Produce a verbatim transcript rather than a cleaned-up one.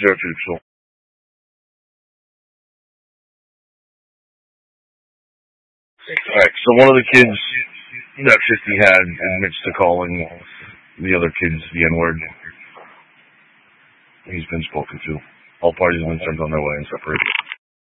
zero two Patrol. Alright, so one of the kids that fifty had admits to calling the other kids the N-word. He's been spoken to. All parties have been sent on their way and separated.